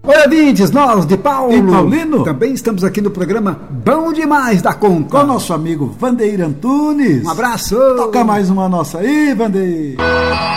Oi, ouvintes, nós de Paulo e Paulino. Também estamos aqui no programa Bom Demais da Conta, com nosso amigo Vandeir Antunes. Um abraço. Toca mais uma nossa aí, Vandeir.